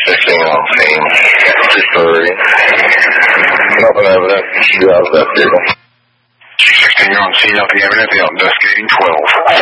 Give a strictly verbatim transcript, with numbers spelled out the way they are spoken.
sixteen on scene. two thirty. Nothing evident. Drives that vehicle. sixteen, you're on scene, nothing evident. The investigating twelve.